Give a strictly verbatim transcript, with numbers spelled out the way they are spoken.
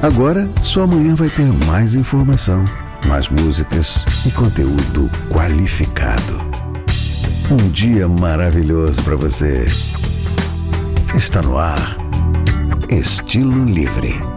Agora, sua manhã vai ter mais informação, mais músicas e conteúdo qualificado. Um dia maravilhoso para você. Está no ar. Estilo Livre.